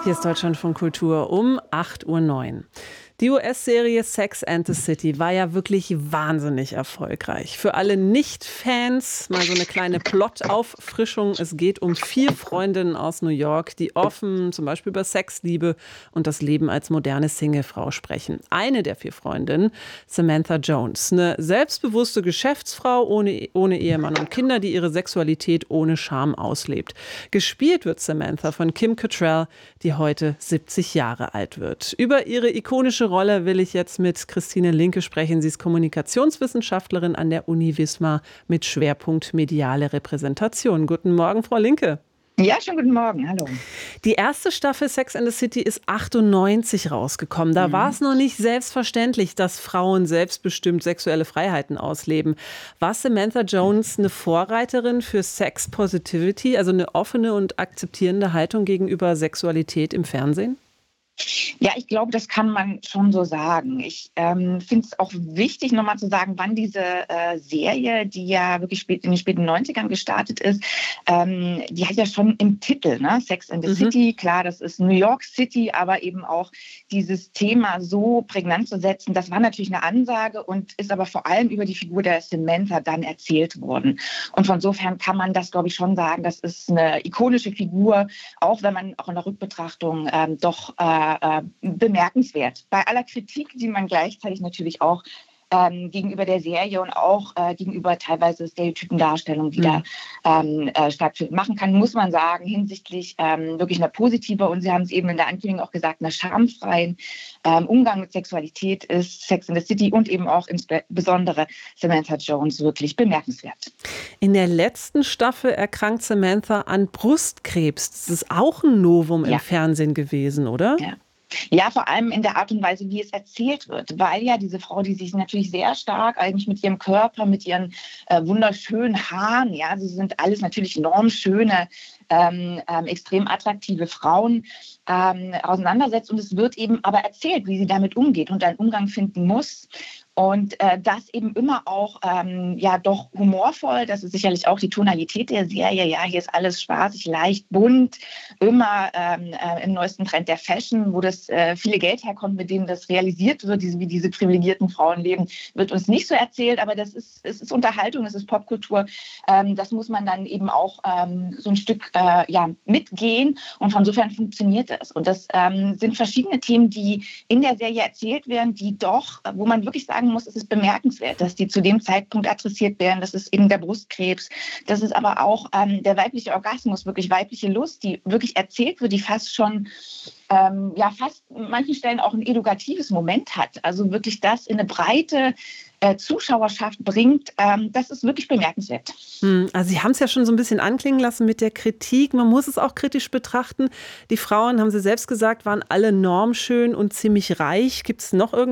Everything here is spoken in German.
Hier ist Deutschlandfunk Kultur um 8:09 Uhr. Die US-Serie Sex and the City war ja wirklich wahnsinnig erfolgreich. Für alle Nicht-Fans mal so eine kleine Plot-Auffrischung. Es geht um 4 Freundinnen aus New York, die offen zum Beispiel über Sex, Liebe und das Leben als moderne Singlefrau sprechen. Eine der 4 Freundinnen, Samantha Jones, eine selbstbewusste Geschäftsfrau ohne Ehemann und Kinder, die ihre Sexualität ohne Scham auslebt. Gespielt wird Samantha von Kim Cattrall, die heute 70 Jahre alt wird. Über ihre ikonische Rolle will ich jetzt mit Christine Linke sprechen. Sie ist Kommunikationswissenschaftlerin an der Uni Wismar mit Schwerpunkt mediale Repräsentation. Guten Morgen, Frau Linke. Ja, schönen guten Morgen. Hallo. Die erste Staffel Sex and the City ist 98 rausgekommen. Da war es noch nicht selbstverständlich, dass Frauen selbstbestimmt sexuelle Freiheiten ausleben. War Samantha Jones eine Vorreiterin für Sex Positivity, also eine offene und akzeptierende Haltung gegenüber Sexualität im Fernsehen? Ja, ich glaube, das kann man schon so sagen. Ich finde es auch wichtig, nochmal zu sagen, wann diese Serie, die ja wirklich in den späten 90ern gestartet ist, die hat ja schon im Titel, ne? Sex and the City. Klar, das ist New York City, aber eben auch dieses Thema so prägnant zu setzen, das war natürlich eine Ansage und ist aber vor allem über die Figur der Samantha dann erzählt worden. Und von insofern kann man das, glaube ich, schon sagen, das ist eine ikonische Figur, auch wenn man auch in der Rückbetrachtung doch bemerkenswert. Bei aller Kritik, die man gleichzeitig natürlich auch gegenüber der Serie und auch gegenüber teilweise Stereotypen-Darstellungen, die da stattfinden, machen kann, muss man sagen, hinsichtlich wirklich einer positiver und Sie haben es eben in der Ankündigung auch gesagt, einer schamfreien Umgang mit Sexualität ist Sex and the City und eben auch insbesondere Samantha Jones wirklich bemerkenswert. In der letzten Staffel erkrankt Samantha an Brustkrebs. Das ist auch ein Novum im Fernsehen gewesen, oder? Ja. Ja, vor allem in der Art und Weise, wie es erzählt wird, weil ja diese Frau, die sich natürlich sehr stark eigentlich mit ihrem Körper, mit ihren wunderschönen Haaren, ja, sie sind alles natürlich normschöne, extrem attraktive Frauen auseinandersetzt und es wird eben aber erzählt, wie sie damit umgeht und einen Umgang finden muss. Und das eben immer auch, doch humorvoll. Das ist sicherlich auch die Tonalität der Serie. Ja, hier ist alles spaßig, leicht, bunt, immer im neuesten Trend der Fashion, wo das viele Geld herkommt, mit dem das realisiert wird, wie diese privilegierten Frauen leben, wird uns nicht so erzählt. Aber es ist Unterhaltung, es ist Popkultur. Das muss man dann eben auch so ein Stück mitgehen. Und von insofern funktioniert das. Und das sind verschiedene Themen, die in der Serie erzählt werden, die doch, wo man wirklich sagen muss, es ist bemerkenswert, dass die zu dem Zeitpunkt adressiert werden. Das ist eben der Brustkrebs. Das ist aber auch der weibliche Orgasmus, wirklich weibliche Lust, die wirklich erzählt wird, die fast schon fast an manchen Stellen auch ein edukatives Moment hat. Also wirklich das in eine breite Zuschauerschaft bringt, das ist wirklich bemerkenswert. Also Sie haben es ja schon so ein bisschen anklingen lassen mit der Kritik. Man muss es auch kritisch betrachten. Die Frauen, haben Sie selbst gesagt, waren alle normschön und ziemlich reich. Gibt es noch